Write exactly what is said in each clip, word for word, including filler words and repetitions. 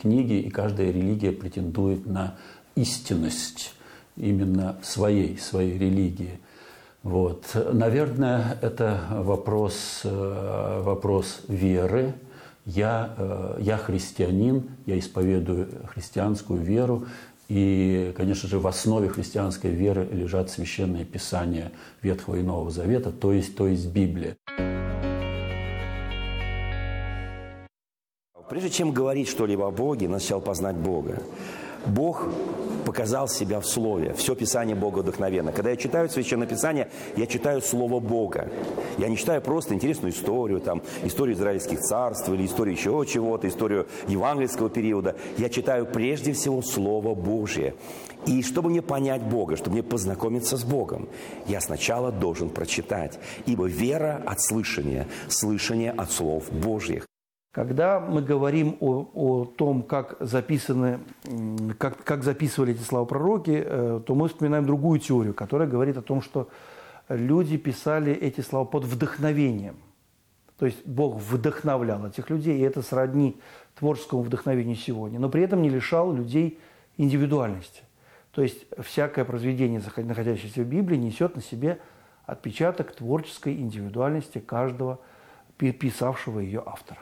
книги, и каждая религия претендует на истинность именно своей, своей религии. Вот. Наверное, это вопрос, вопрос веры. Я, я христианин, я исповедую христианскую веру. И, конечно же, в основе христианской веры лежат священные писания Ветхого и Нового Завета, то есть, то есть Библия. Прежде чем говорить что-либо о Боге, надо сначала познать Бога. Бог показал себя в Слове. Все Писание Бога вдохновенно. Когда я читаю Священное Писание, я читаю Слово Бога. Я не читаю просто интересную историю, там, историю израильских царств или историю еще чего-то, историю евангельского периода. Я читаю прежде всего Слово Божье. И чтобы мне понять Бога, чтобы мне познакомиться с Богом, я сначала должен прочитать. Ибо вера от слышания, слышание от слов Божьих. Когда мы говорим о, о том, как, записаны, как, как записывали эти слова пророки, то мы вспоминаем другую теорию, которая говорит о том, что люди писали эти слова под вдохновением. То есть Бог вдохновлял этих людей, и это сродни творческому вдохновению сегодня, но при этом не лишал людей индивидуальности. То есть всякое произведение, находящееся в Библии, несет на себе отпечаток творческой индивидуальности каждого писавшего ее автора.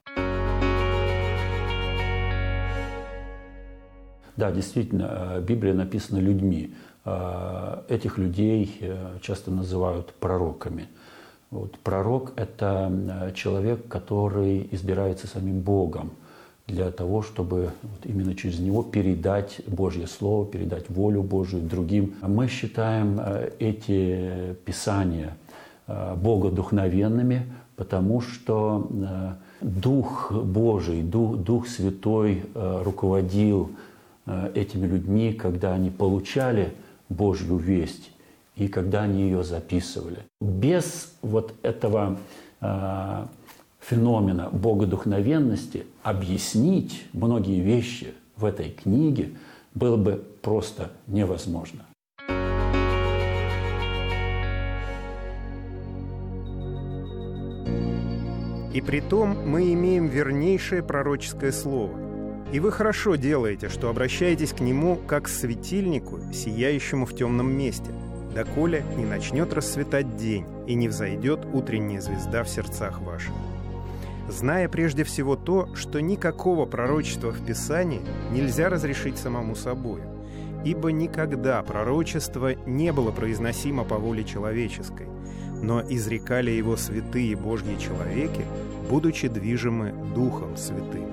Да, действительно, Библия написана людьми. Этих людей часто называют пророками. Вот. Пророк – это человек, который избирается самим Богом для того, чтобы вот именно через него передать Божье Слово, передать волю Божию другим. Мы считаем эти писания богодухновенными, потому что Дух Божий, Дух, Дух Святой руководил этими людьми, когда они получали Божью весть и когда они ее записывали. Без вот этого э, феномена богодухновенности объяснить многие вещи в этой книге было бы просто невозможно. И притом мы имеем вернейшее пророческое слово. И вы хорошо делаете, что обращаетесь к нему как к светильнику, сияющему в темном месте, доколе не начнет расцветать день и не взойдет утренняя звезда в сердцах ваших. Зная прежде всего то, что никакого пророчества в Писании нельзя разрешить самому собою, ибо никогда пророчество не было произносимо по воле человеческой, но изрекали его святые Божьи человеки, будучи движимы Духом Святым.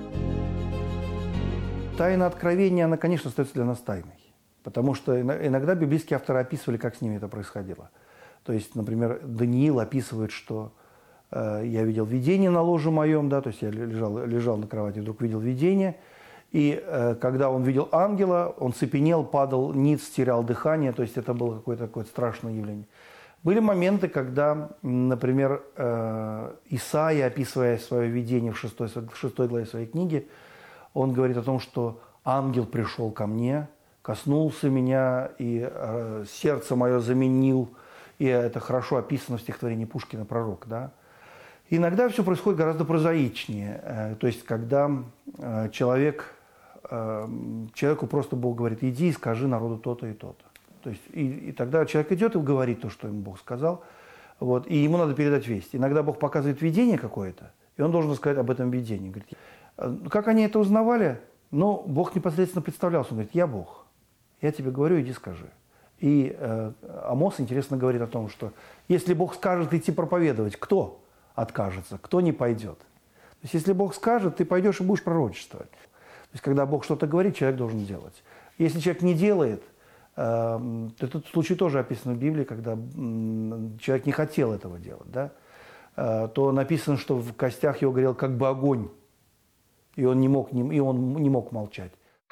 Тайна откровения, она, конечно, остается для нас тайной. Потому что иногда библейские авторы описывали, как с ними это происходило. То есть, например, Даниил описывает, что э, я видел видение на ложе моем, да, то есть я лежал, лежал на кровати, вдруг видел видение. И э, когда он видел ангела, он цепенел, падал ниц, терял дыхание. То есть это было какое-то такое страшное явление. Были моменты, когда, например, э, Исаия, описывая свое видение в шестой, в шестой главе своей книги, он говорит о том, что ангел пришел ко мне, коснулся меня, и э, сердце мое заменил. И это хорошо описано в стихотворении Пушкина «Пророк». Да? Иногда все происходит гораздо прозаичнее. Э, то есть, когда э, человек, э, человеку просто Бог говорит: иди и скажи народу то-то и то-то. То есть, и, и тогда человек идет и говорит то, что ему Бог сказал. Вот, и ему надо передать весть. Иногда Бог показывает видение какое-то, и он должен сказать об этом видении. Говорит, как они это узнавали? Ну, Бог непосредственно представлялся. Он говорит: я Бог, я тебе говорю, иди скажи. И э, Амос, интересно, говорит о том, что если Бог скажет идти проповедовать, кто откажется, кто не пойдет? То есть, если Бог скажет, ты пойдешь и будешь пророчествовать. То есть, когда Бог что-то говорит, человек должен делать. Если человек не делает, э, этот случай тоже описан в Библии, когда э, человек не хотел этого делать, да? э, то написано, что в костях его горел как бы огонь. И он не мог, и он не мог молчать.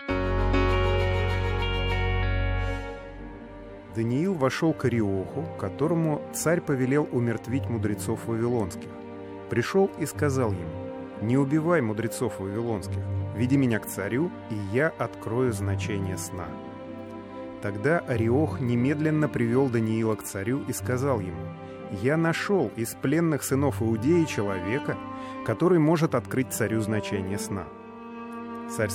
Даниил вошел к Ариоху, которому царь повелел умертвить мудрецов вавилонских. Пришел и сказал ему: «Не убивай мудрецов вавилонских, веди меня к царю, и я открою значение сна». Тогда Ариох немедленно привел Даниила к царю и сказал ему: «Я нашел из пленных сынов Иудеи человека, который может открыть царю значение сна». Царь